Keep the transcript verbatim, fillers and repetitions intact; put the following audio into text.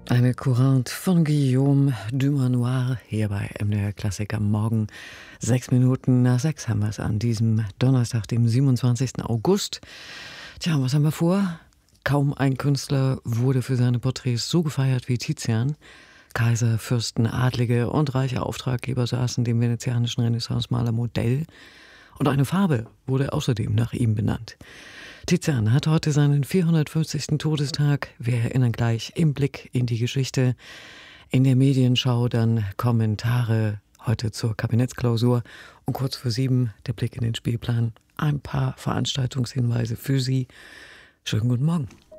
Eine Courante von Guillaume Dumanoir hier bei M D R Klassik am Morgen. Sechs Minuten nach sechs haben wir es an diesem Donnerstag, dem siebenundzwanzigsten August. Tja, was haben wir vor? Kaum ein Künstler wurde für seine Porträts so gefeiert wie Tizian. Kaiser, Fürsten, Adlige und reiche Auftraggeber saßen dem venezianischen Renaissancemaler Modell. Und eine Farbe wurde außerdem nach ihm benannt. Tizian hat heute seinen vierhundertfünfzigsten Todestag. Wir erinnern gleich im Blick in die Geschichte. In der Medienschau dann Kommentare heute zur Kabinettsklausur. Und kurz vor sieben der Blick in den Spielplan. Ein paar Veranstaltungshinweise für Sie. Schönen guten Morgen.